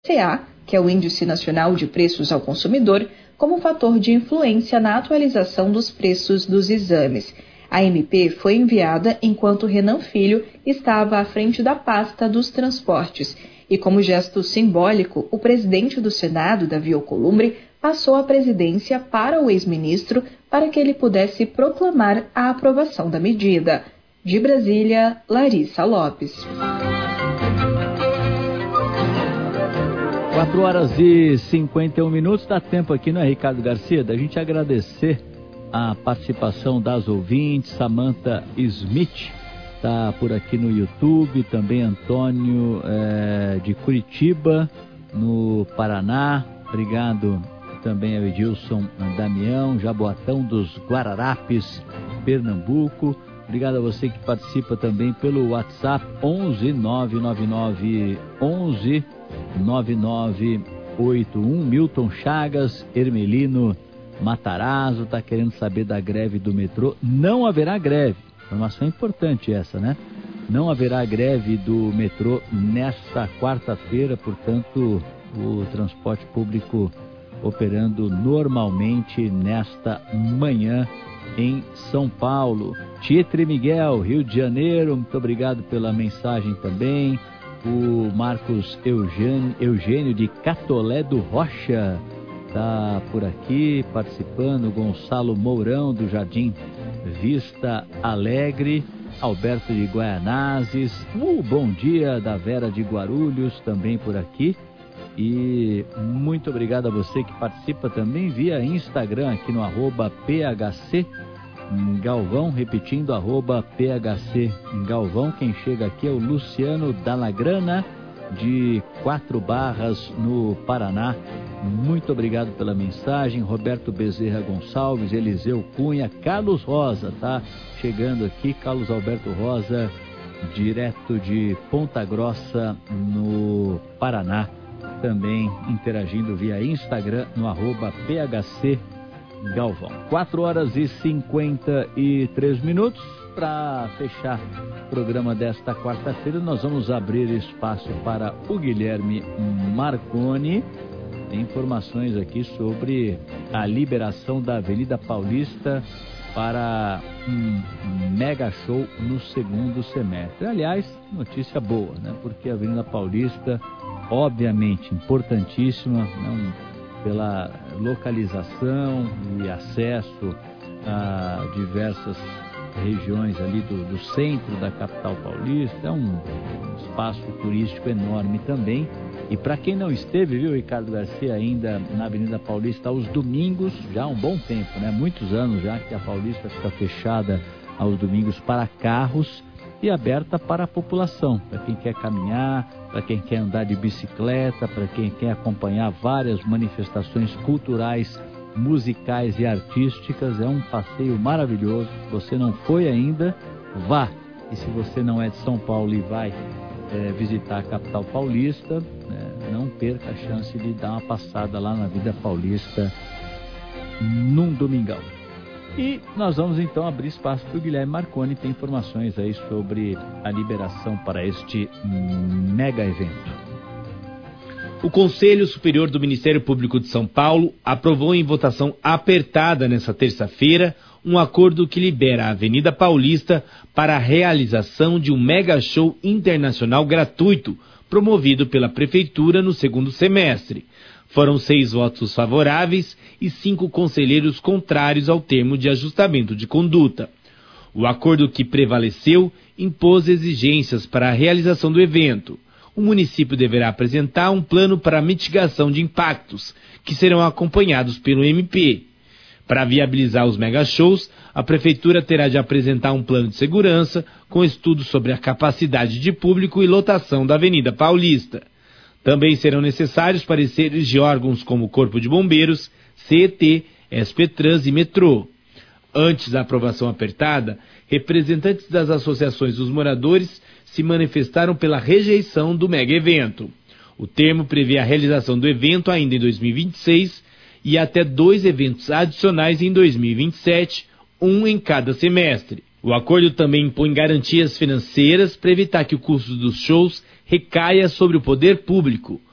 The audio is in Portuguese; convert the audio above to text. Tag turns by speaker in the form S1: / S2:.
S1: IPCA, que é o Índice Nacional de Preços ao Consumidor, como fator de influência na atualização dos preços dos exames. A MP foi enviada enquanto Renan Filho estava à frente da pasta dos transportes. E como gesto simbólico, o presidente do Senado, Davi Alcolumbre, passou a presidência para o ex-ministro para que ele pudesse proclamar a aprovação da medida. De Brasília, Larissa Lopes.
S2: 4h51. Dá tempo aqui, não é, Ricardo Garcia, da gente agradecer a participação das ouvintes. Samantha Smith está por aqui no YouTube, também Antônio de Curitiba, no Paraná. Obrigado também ao Edilson Damião, Jaboatão dos Guararapes, Pernambuco. Obrigado a você que participa também pelo WhatsApp 11 999 11 9981. Milton Chagas, Hermelino Matarazzo está querendo saber da greve do metrô. Não haverá greve. Informação importante essa, né? Não haverá greve do metrô nesta quarta-feira, portanto, o transporte público operando normalmente nesta manhã em São Paulo. Tietre Miguel, Rio de Janeiro, muito obrigado pela mensagem também. O Marcos Eugênio de Catolé do Rocha está por aqui participando. Gonçalo Mourão do Jardim Vista Alegre. Alberto de Guaianazes. Bom dia da Vera de Guarulhos também por aqui. E muito obrigado a você que participa também via Instagram aqui no @PHC Galvão, repetindo @PHC Galvão. Quem chega aqui é o Luciano Dalagrana de 4 Barras no Paraná. Muito obrigado pela mensagem. Roberto Bezerra Gonçalves, Eliseu Cunha, Carlos Rosa, tá chegando aqui, Carlos Alberto Rosa, direto de Ponta Grossa no Paraná, também interagindo via Instagram no @PHC Galvão. 4h53. Para fechar o programa desta quarta-feira, nós vamos abrir espaço para o Guilherme Marconi. Tem informações aqui sobre a liberação da Avenida Paulista para um mega show no segundo semestre. Aliás, notícia boa, né? Porque a Avenida Paulista, obviamente, importantíssima, né? Pela localização e acesso a diversas regiões ali do centro da capital paulista. É um espaço turístico enorme também. E para quem não esteve, viu, Ricardo Garcia, ainda na Avenida Paulista aos domingos, já há um bom tempo, né? Muitos anos já que a Paulista fica fechada aos domingos para carros e aberta para a população, para quem quer caminhar, para quem quer andar de bicicleta, para quem quer acompanhar várias manifestações culturais, musicais e artísticas. É um passeio maravilhoso. Se você não foi ainda, vá. E se você não é de São Paulo e vai visitar a capital paulista, não perca a chance de dar uma passada lá na Avenida Paulista num domingão. E nós vamos então abrir espaço para o Guilherme Marconi, tem informações aí sobre a liberação para este mega evento.
S3: O Conselho Superior do Ministério Público de São Paulo aprovou em votação apertada nesta terça-feira um acordo que libera a Avenida Paulista para a realização de um mega show internacional gratuito, promovido pela Prefeitura no segundo semestre. Foram 6 votos favoráveis e 5 conselheiros contrários ao termo de ajustamento de conduta. O acordo que prevaleceu impôs exigências para a realização do evento. O município deverá apresentar um plano para mitigação de impactos, que serão acompanhados pelo MP. Para viabilizar os mega-shows, a Prefeitura terá de apresentar um plano de segurança com estudos sobre a capacidade de público e lotação da Avenida Paulista. Também serão necessários pareceres de órgãos como Corpo de Bombeiros, CET, SP-Trans e Metrô. Antes da aprovação apertada, representantes das associações dos moradores se manifestaram pela rejeição do mega-evento. O termo prevê a realização do evento ainda em 2026 e até 2 eventos adicionais em 2027, um em cada semestre. O acordo também impõe garantias financeiras para evitar que o custo dos shows recaia sobre o poder público.